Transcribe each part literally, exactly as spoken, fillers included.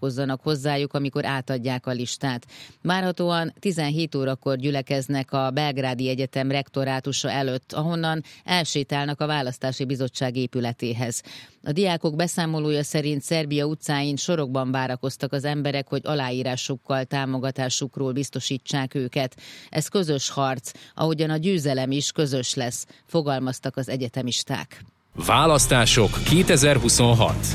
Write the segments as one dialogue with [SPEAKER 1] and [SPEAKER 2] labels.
[SPEAKER 1] csatlakozzanak hozzájuk, amikor átadják a listát. Várhatóan tizenhét órakor gyülekeznek a Belgrádi Egyetem rektorátusa előtt, ahonnan elsétálnak a Választási Bizottság épületéhez. A diákok beszámolója szerint Szerbia utcáin sorokban várakoztak az emberek, hogy aláírásukkal támogatásukról biztosítsák őket. Ez közös harc, ahogyan a győzelem is közös lesz, fogalmaztak az egyetemisták.
[SPEAKER 2] Választások kétezer-huszonhat.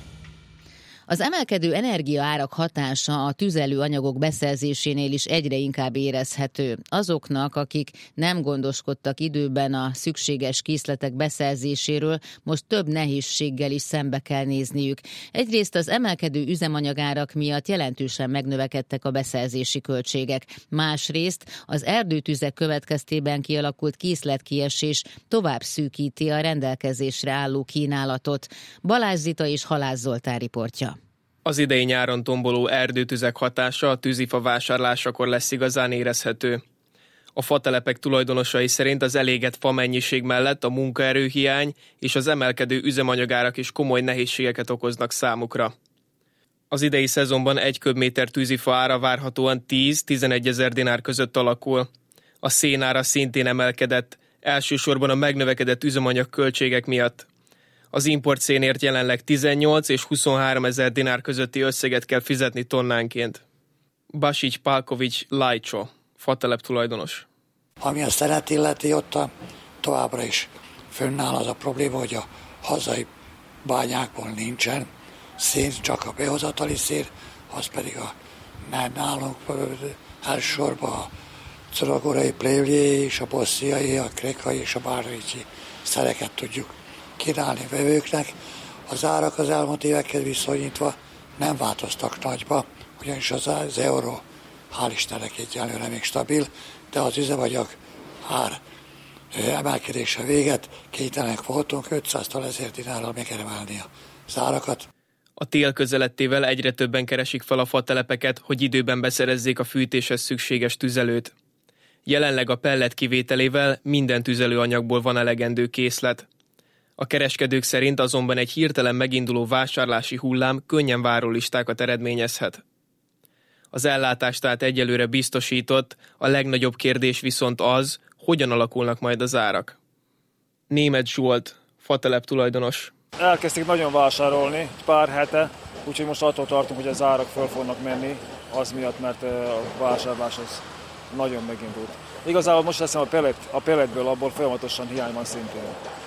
[SPEAKER 1] Az emelkedő energiaárak hatása a tüzelőanyagok beszerzésénél is egyre inkább érezhető. Azoknak, akik nem gondoskodtak időben a szükséges készletek beszerzéséről, most több nehézséggel is szembe kell nézniük. Egyrészt az emelkedő üzemanyagárak miatt jelentősen megnövekedtek a beszerzési költségek. Másrészt az erdőtüzek következtében kialakult készletkiesés tovább szűkíti a rendelkezésre álló kínálatot. Balázs Zita és Halász Zoltán riportja.
[SPEAKER 3] Az idei nyáron tomboló erdőtüzek hatása a tűzifa vásárlásakor lesz igazán érezhető. A fatelepek tulajdonosai szerint az elégett fa mennyiség mellett a munkaerőhiány és az emelkedő üzemanyagárak is komoly nehézségeket okoznak számukra. Az idei szezonban egy köbméter tűzifa ára várhatóan tíz-tizenegy ezer dinár között alakul. A szénára szintén emelkedett, elsősorban a megnövekedett üzemanyag költségek miatt. Az import szénért jelenleg tizennyolc és huszonhárom ezer dinár közötti összeget kell fizetni tonnánként. Basics Pálkovics Lajcsó, fatelep tulajdonos.
[SPEAKER 4] Ami a szenet illeti, ott a, továbbra is fönnáll az a probléma, hogy a hazai bányákból nincsen szén, csak a behozatali szén, az pedig a nálunk elsősorban a coragorai, plévliai és a bossziai, a krekai és a bárricsi szereket tudjuk kínálni vevőknek. Az árak az elmúlt évekhez viszonyítva nem változtak nagyba, ugyanis az, az euró hál' Istennek egyelőre még stabil, de az üzemanyag ár emelkedése véget kénytelenek voltunk ötszáztól ezer dinárral megemelni az árakat.
[SPEAKER 3] A tél közelettével egyre többen keresik fel a fatelepeket, hogy időben beszerezzék a fűtéshez szükséges tüzelőt. Jelenleg a pellet kivételével minden tüzelőanyagból van elegendő készlet. A kereskedők szerint azonban egy hirtelen meginduló vásárlási hullám könnyen várólistákat eredményezhet. Az ellátás tehát egyelőre biztosított, a legnagyobb kérdés viszont az, hogyan alakulnak majd az árak. Németh Zsolt, fatelep tulajdonos.
[SPEAKER 5] Elkezdték nagyon vásárolni pár hete, úgyhogy most attól tartunk, hogy az árak föl fognak menni, az miatt, mert a vásárlás az nagyon megindult. Igazából most leszem a pellet, a pelletből, abból folyamatosan hiány van szintén.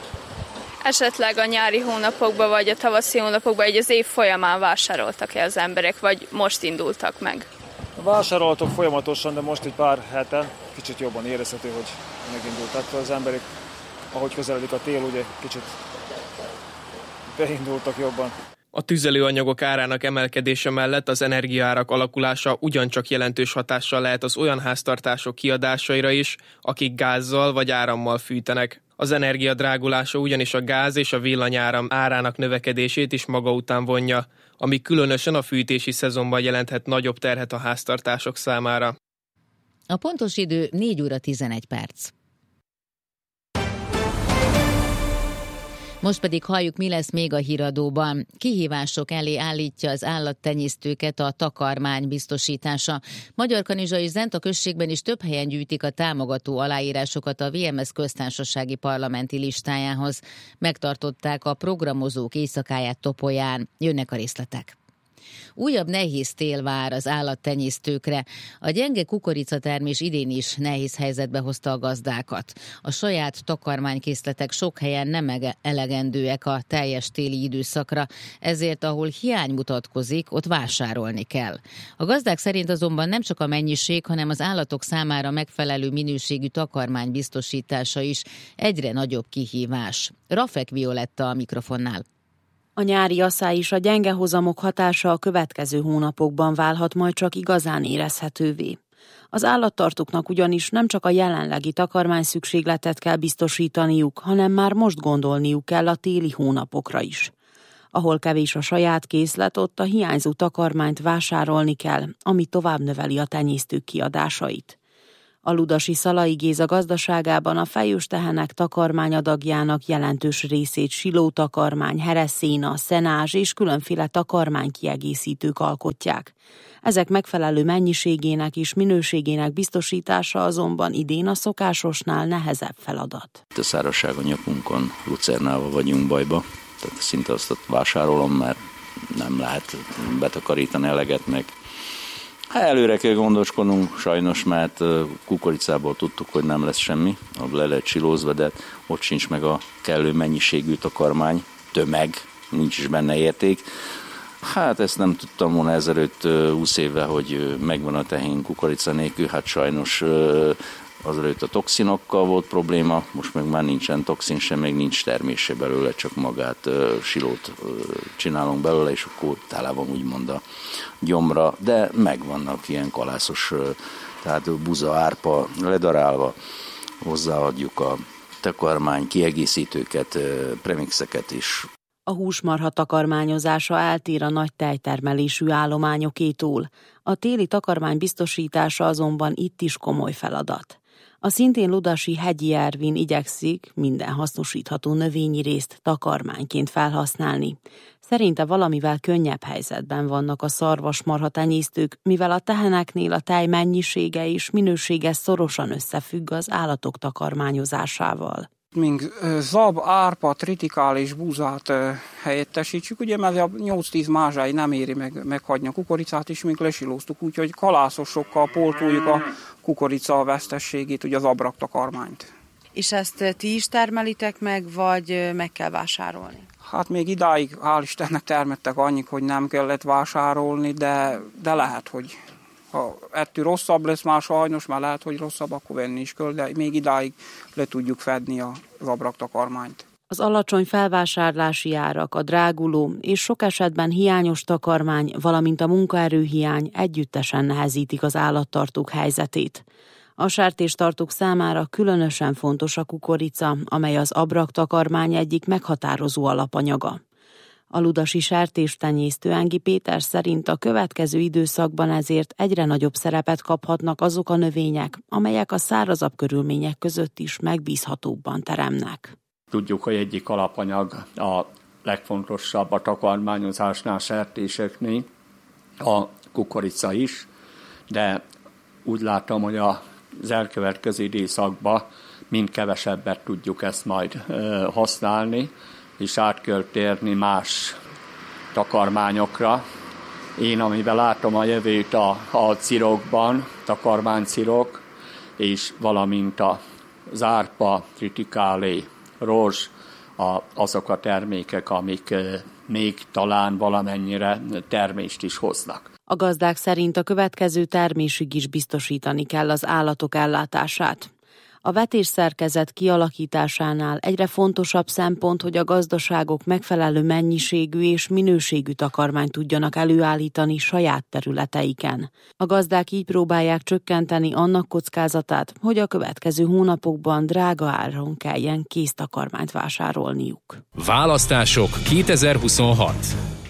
[SPEAKER 6] Esetleg a nyári hónapokban vagy a tavaszi hónapokban egy az év folyamán vásároltak-e az emberek, vagy most indultak meg?
[SPEAKER 5] Vásároltok folyamatosan, de most egy pár hete kicsit jobban érezhető, hogy megindultak az emberek. Ahogy közeledik a tél, ugye kicsit beindultak jobban.
[SPEAKER 3] A tüzelőanyagok árának emelkedése mellett az energiaárak alakulása ugyancsak jelentős hatással lehet az olyan háztartások kiadásaira is, akik gázzal vagy árammal fűtenek. Az energia drágulása ugyanis a gáz és a villanyáram árának növekedését is maga után vonja, ami különösen a fűtési szezonban jelenthet nagyobb terhet a háztartások számára.
[SPEAKER 1] A pontos idő négy óra tizenegy perc. Most pedig halljuk, mi lesz még a híradóban. Kihívások elé állítja az állattenyésztőket a takarmány biztosítása. Magyarkanizsa és Zenta községben is több helyen gyűjtik a támogató aláírásokat a vé em es köztársasági parlamenti listájához. Megtartották a programozók éjszakáját Topolyán. Jönnek a részletek. Újabb nehéz tél vár az állattenyésztőkre. A gyenge kukoricatermés idén is nehéz helyzetbe hozta a gazdákat. A saját takarmánykészletek sok helyen nem elegendőek a teljes téli időszakra, ezért ahol hiány mutatkozik, ott vásárolni kell. A gazdák szerint azonban nem csak a mennyiség, hanem az állatok számára megfelelő minőségű takarmány biztosítása is egyre nagyobb kihívás. Rafek Violetta a mikrofonnál.
[SPEAKER 7] A nyári asszály és a gyenge hozamok hatása a következő hónapokban válhat majd csak igazán érezhetővé. Az állattartóknak ugyanis nem csak a jelenlegi takarmány szükségletet kell biztosítaniuk, hanem már most gondolniuk kell a téli hónapokra is. Ahol kevés a saját készlet, ott a hiányzó takarmányt vásárolni kell, ami tovább növeli a tenyésztők kiadásait. A Ludasi Szalai Géza gazdaságában a fejős tehenek takarmányadagjának jelentős részét silótakarmány, hereszéna, szenázs és különféle takarmánykiegészítők alkotják. Ezek megfelelő mennyiségének és minőségének biztosítása azonban idén a szokásosnál nehezebb feladat.
[SPEAKER 8] A szárazság a nyakunkon, lucernával vagyunk bajba, tehát szinte azt vásárolom, mert nem lehet betakarítani eleget meg. Hát előre kell gondoskodnunk, sajnos, mert kukoricából tudtuk, hogy nem lesz semmi, ahol le lehet silózva, de ott sincs meg a kellő mennyiségű takarmány, tömeg, nincs is benne érték. Hát ezt nem tudtam volna ezelőtt húsz évvel, hogy megvan a tehén kukorica nélkül, hát sajnos azelőtt a toxinokkal volt probléma, most meg már nincsen toxin sem, még nincs termése belőle, csak magát silót csinálunk belőle, és akkor tele van úgymond a gyomra, de megvannak ilyen kalászos, tehát buza, árpa ledarálva, hozzáadjuk a takarmány kiegészítőket, premixeket is.
[SPEAKER 7] A húsmarha takarmányozása eltér a nagy tejtermelésű állományokétól. A téli takarmány biztosítása azonban itt is komoly feladat. A szintén ludasi Hegyi Ervin igyekszik minden hasznosítható növényi részt takarmányként felhasználni. Szerinte valamivel könnyebb helyzetben vannak a szarvasmarha tenyésztők, mivel a teheneknél a tej mennyisége és minősége szorosan összefügg az állatok takarmányozásával.
[SPEAKER 9] Mink zab, árpa, tritikális búzát helyettesítsük, ugye, mert a nyolc-tíz mázsái nem éri meg meghagyni a kukoricát, és mink lesilóztuk, úgyhogy kalászosokkal pótoljuk a kukorica vesztességét, ugye az abraktakarmányt.
[SPEAKER 7] És ezt ti is termelitek meg, vagy meg kell vásárolni?
[SPEAKER 9] Hát még idáig, hál' Istennek termettek annyit, hogy nem kellett vásárolni, de, de lehet, hogy ha ettől rosszabb lesz már sajnos, már lehet, hogy rosszabb, akkor venni is kell, de még idáig le tudjuk fedni az abraktakarmányt.
[SPEAKER 7] Az alacsony felvásárlási árak, a dráguló és sok esetben hiányos takarmány, valamint a munkaerőhiány együttesen nehezítik az állattartók helyzetét. A sertéstartók számára különösen fontos a kukorica, amely az abraktakarmány egyik meghatározó alapanyaga. A ludasi sertéstenyésztő Engi Péter szerint a következő időszakban ezért egyre nagyobb szerepet kaphatnak azok a növények, amelyek a szárazabb körülmények között is megbízhatóbban teremnek.
[SPEAKER 10] Tudjuk, hogy egyik alapanyag a legfontosabb a takarmányozásnál, sertéseknél, a kukorica is, de úgy látom, hogy az elkövetkező időszakban mind kevesebbet tudjuk ezt majd használni, és át kell térni más takarmányokra. Én, amiben látom a jövőt a, a cirokban, takarmánycirok, és valamint az árpa, tritikálé, rozs, a, azok a termékek, amik még talán valamennyire termést is hoznak.
[SPEAKER 7] A gazdák szerint a következő termésig is biztosítani kell az állatok ellátását. A vetésszerkezet kialakításánál egyre fontosabb szempont, hogy a gazdaságok megfelelő mennyiségű és minőségű takarmányt tudjanak előállítani saját területeiken. A gazdák így próbálják csökkenteni annak kockázatát, hogy a következő hónapokban drága áron kelljen késztakarmányt vásárolniuk.
[SPEAKER 2] Választások kétezer-huszonhat.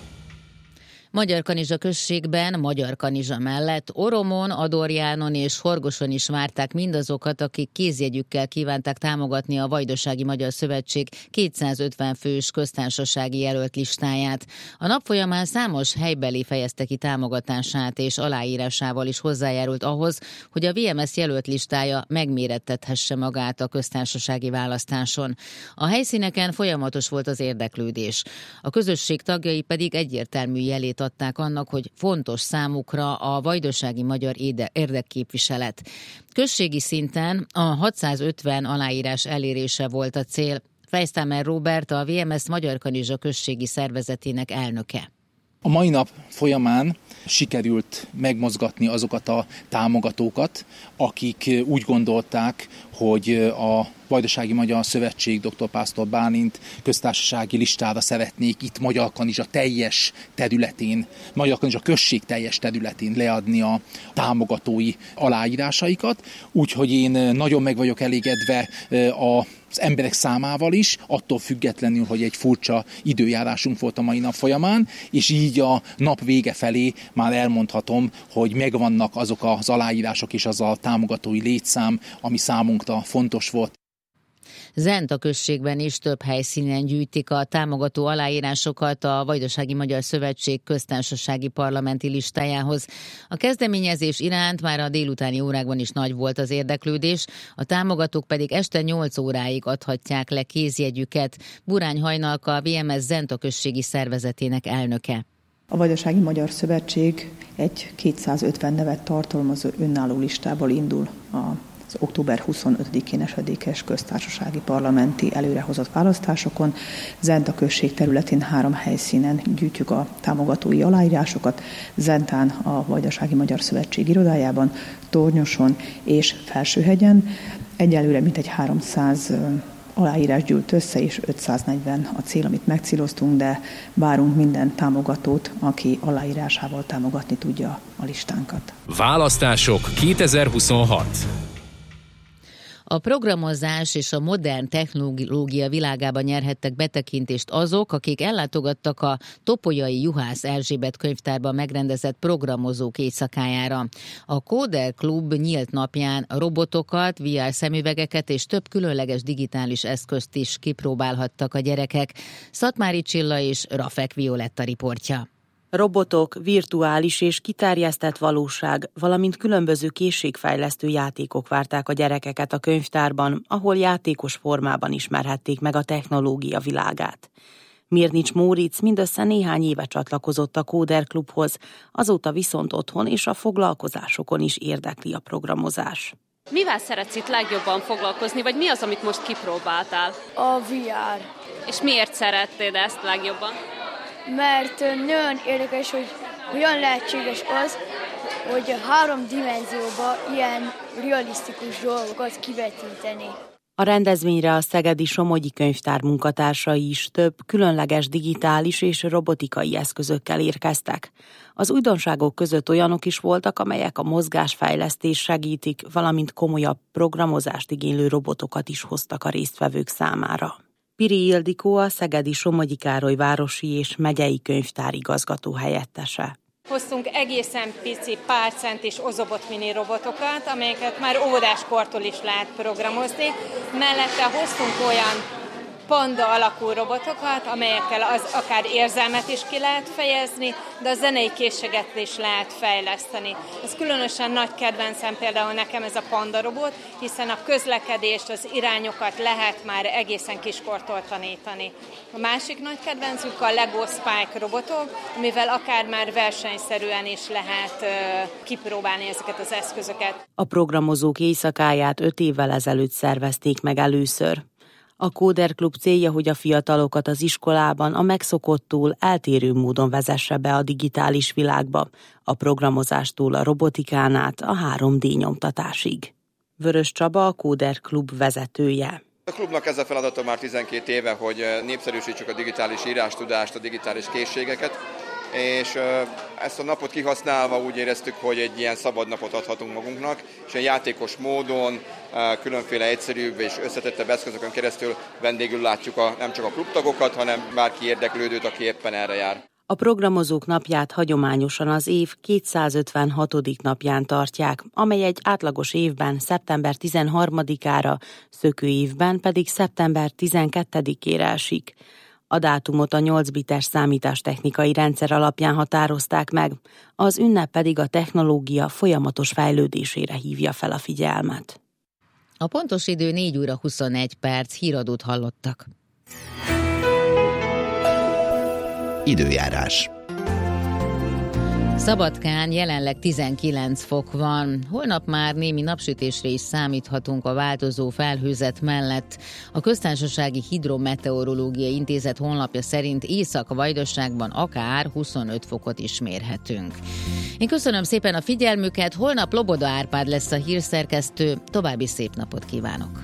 [SPEAKER 1] Magyarkanizsa községben Magyarkanizsa mellett Oromon, Adorjánon és Horgoson is várták mindazokat, akik kézjegyükkel kívánták támogatni a Vajdasági Magyar Szövetség kétszázötven fős köztársasági jelölt listáját. A nap folyamán számos helybeli fejezte ki támogatását és aláírásával is hozzájárult ahhoz, hogy a vé em es jelölt listája megmérettethesse magát a köztársasági választáson. A helyszíneken folyamatos volt az érdeklődés. A közösség tagjai pedig egyértelmű jelét adták annak, hogy fontos számukra a vajdasági magyar érdekképviselet. Községi szinten a hatszázötven aláírás elérése volt a cél. Fejsztámer Róbert, a vé em es Magyarkanizsa községi szervezetének elnöke.
[SPEAKER 11] A mai nap folyamán sikerült megmozgatni azokat a támogatókat, akik úgy gondolták, hogy a Vajdasági Magyar Szövetség dr. Pásztor Bálint köztársasági listára szeretnék itt Magyarkanizsa teljes területén, Magyarkanizsa község teljes területén leadni a támogatói aláírásaikat. Úgyhogy én nagyon meg vagyok elégedve a az emberek számával is, attól függetlenül, hogy egy furcsa időjárásunk volt a mai nap folyamán, és így a nap vége felé már elmondhatom, hogy megvannak azok az aláírások és az a támogatói létszám, ami számunkra fontos volt.
[SPEAKER 1] Zenta községben is több helyszínen gyűjtik a támogató aláírásokat a Vajdasági Magyar Szövetség köztársasági parlamenti listájához. A kezdeményezés iránt már a délutáni órákban is nagy volt az érdeklődés, a támogatók pedig este nyolc óráig adhatják le kézjegyüket. Burány Hajnalka, a vé em es Zenta községi szervezetének elnöke.
[SPEAKER 12] A Vajdasági Magyar Szövetség egy kétszázötven nevet tartalmazó önálló listából indul a az október huszonötödikén esedékes köztársasági parlamenti előrehozott választásokon. Zenta község területén három helyszínen gyűjtjük a támogatói aláírásokat, Zentán a Vajdasági Magyar Szövetség irodájában, Tornyoson és Felsőhegyen. Egyelőre mintegy háromszáz aláírás gyűlt össze, és ötszáznegyven a cél, amit megcéloztunk, de várunk minden támogatót, aki aláírásával támogatni tudja a listánkat.
[SPEAKER 2] Választások kétezer-huszonhat.
[SPEAKER 1] A programozás és a modern technológia világában nyerhettek betekintést azok, akik ellátogattak a Topolyai Juhász Erzsébet könyvtárban megrendezett programozók éjszakájára. A Coder Klub nyílt napján robotokat, vé er szemüvegeket és több különleges digitális eszközt is kipróbálhattak a gyerekek. Szatmári Csilla és Rafek Violetta riportja.
[SPEAKER 7] Robotok, virtuális és kiterjesztett valóság, valamint különböző készségfejlesztő játékok várták a gyerekeket a könyvtárban, ahol játékos formában ismerhették meg a technológia világát. Mirnics Móricz mindössze néhány éve csatlakozott a Coder Klubhoz, azóta viszont otthon és a foglalkozásokon is érdekli a programozás.
[SPEAKER 13] Mivel szeretsz itt legjobban foglalkozni, vagy mi az, amit most kipróbáltál?
[SPEAKER 14] A vé er.
[SPEAKER 13] És miért szerettél ezt legjobban?
[SPEAKER 14] Mert nagyon érdekes, hogy hogyan lehetséges az, hogy három dimenzióban ilyen realisztikus dolgokat kivetíteni.
[SPEAKER 7] A rendezvényre a Szegedi Somogyi Könyvtár munkatársai is több különleges digitális és robotikai eszközökkel érkeztek. Az újdonságok között olyanok is voltak, amelyek a mozgásfejlesztést segítik, valamint komolyabb programozást igénylő robotokat is hoztak a résztvevők számára. Piri Ildikó a Szegedi Somogyi Károly városi és megyei könyvtár igazgató helyettese.
[SPEAKER 15] Hoztunk egészen pici pár centis ozobot mini robotokat, amelyeket már óvodáskortól is lehet programozni. Mellette hoztunk olyan panda alakú robotokat, amelyekkel az akár érzelmet is ki lehet fejezni, de a zenei készséget is lehet fejleszteni. Ez különösen nagy kedvencem például nekem ez a panda robot, hiszen a közlekedést, az irányokat lehet már egészen kiskortól tanítani. A másik nagy kedvencük a Lego Spike robotok, amivel akár már versenyszerűen is lehet uh, kipróbálni ezeket az eszközöket.
[SPEAKER 7] A programozók éjszakáját öt évvel ezelőtt szervezték meg először. A Coder Klub célja, hogy a fiatalokat az iskolában a megszokottól eltérő módon vezesse be a digitális világba, a programozástól a robotikán át a három dé nyomtatásig. Vörös Csaba, a Coder Klub vezetője.
[SPEAKER 16] A klubnak ez a feladata már tizenkét éve, hogy népszerűsítsük a digitális írástudást, a digitális készségeket, és ezt a napot kihasználva úgy éreztük, hogy egy ilyen szabad napot adhatunk magunknak, és egy játékos módon, különféle egyszerűbb és összetettebb eszközökön keresztül vendégül látjuk a, nem csak a klubtagokat, hanem bárki érdeklődőt, aki éppen erre jár.
[SPEAKER 7] A programozók napját hagyományosan az év kétszázötvenhatodik napján tartják, amely egy átlagos évben szeptember tizenharmadikára, szökőévben pedig szeptember tizenkettedikére esik. A dátumot a nyolc bites számítástechnikai rendszer alapján határozták meg, az ünnep pedig a technológia folyamatos fejlődésére hívja fel a figyelmet.
[SPEAKER 1] A pontos idő négy óra huszonegy perc, híradót hallottak.
[SPEAKER 17] Időjárás.
[SPEAKER 1] Szabadkán jelenleg tizenkilenc fok van. Holnap már némi napsütésre is számíthatunk a változó felhőzet mellett. A Köztársasági Hidrometeorológiai Intézet honlapja szerint Észak-Vajdaságban akár huszonöt fokot is mérhetünk. Én köszönöm szépen a figyelmüket, holnap Loboda Árpád lesz a hírszerkesztő, további szép napot kívánok!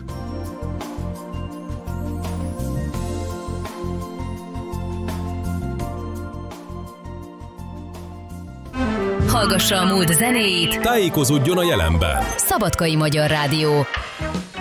[SPEAKER 17] Hallgassa a múlt zenéit,
[SPEAKER 2] tájékozódjon a jelenben.
[SPEAKER 17] Szabadkai Magyar Rádió.